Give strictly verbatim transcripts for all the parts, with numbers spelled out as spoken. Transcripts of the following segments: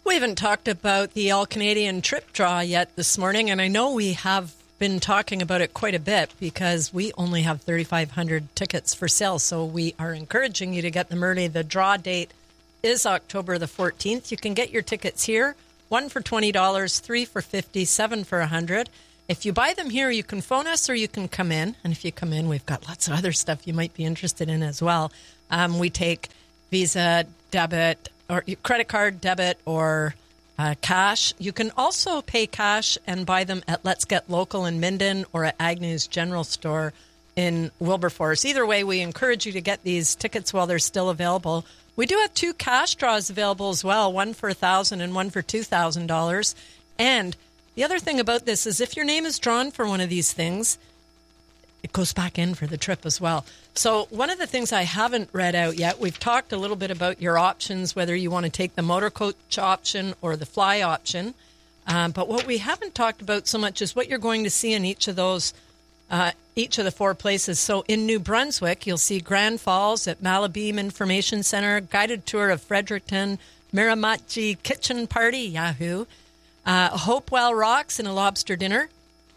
We haven't talked about the All-Canadian Trip Draw yet this morning, and I know we have been talking about it quite a bit because we only have thirty-five hundred tickets for sale, so we are encouraging you to get them early. The draw date is October the fourteenth. You can get your tickets here, one for twenty dollars, three for fifty dollars, seven for one hundred dollars. If you buy them here, you can phone us or you can come in. And if you come in, we've got lots of other stuff you might be interested in as well. Um, we take Visa, debit, or credit card, debit, or uh, cash. You can also pay cash and buy them at Let's Get Local in Minden or at Agnew's General Store in Wilberforce. Either way, we encourage you to get these tickets while they're still available. We do have two cash draws available as well, one for one thousand dollars and one for two thousand dollars. And the other thing about this is if your name is drawn for one of these things, it goes back in for the trip as well. So one of the things I haven't read out yet, we've talked a little bit about your options, whether you want to take the motor coach option or the fly option. Um, but what we haven't talked about so much is what you're going to see in each of those, uh, each of the four places. So in New Brunswick, you'll see Grand Falls at Malabeam Information Center, guided tour of Fredericton, Miramichi Kitchen Party, Yahoo! Uh, Hopewell Rocks and a lobster dinner.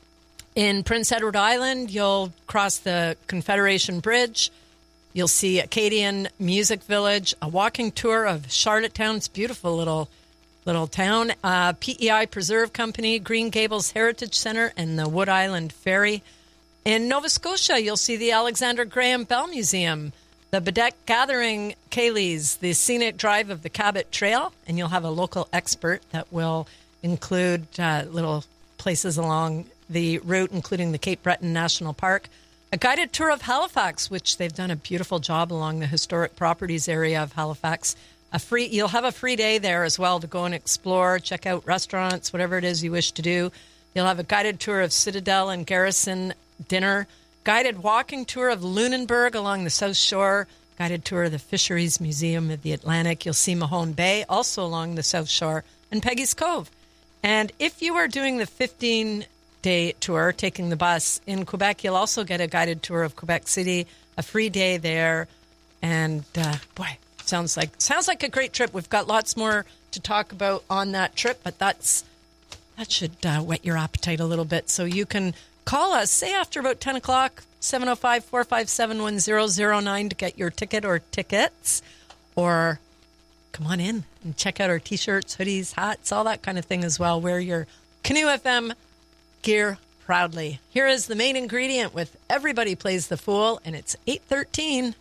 In Prince Edward Island, you'll cross the Confederation Bridge. You'll see Acadian Music Village, a walking tour of Charlottetown. It's a beautiful little little town. Uh, P E I Preserve Company, Green Gables Heritage Center, and the Wood Island Ferry. In Nova Scotia, you'll see the Alexander Graham Bell Museum, the Bedeck Gathering Kayleys, the scenic drive of the Cabot Trail, and you'll have a local expert that will include uh, little places along the route, including the Cape Breton National Park, a guided tour of Halifax, which they've done a beautiful job along the historic properties area of Halifax. A free, you'll have a free day there as well to go and explore, check out restaurants, whatever it is you wish to do. You'll have a guided tour of Citadel and Garrison dinner, guided walking tour of Lunenburg along the South Shore, guided tour of the Fisheries Museum of the Atlantic. You'll see Mahone Bay, also along the South Shore, and Peggy's Cove. And if you are doing the fifteen-day tour, taking the bus in Quebec, you'll also get a guided tour of Quebec City, a free day there. And, uh, boy, sounds like sounds like a great trip. We've got lots more to talk about on that trip, but that's that should uh, whet your appetite a little bit. So you can call us, say after about ten o'clock, seven oh five, four five seven, one oh oh nine to get your ticket or tickets, or come on in and check out our T-shirts, hoodies, hats, all that kind of thing as well. Wear your Canoe F M gear proudly. Here is the main ingredient with Everybody Plays the Fool, and it's eight thirteen.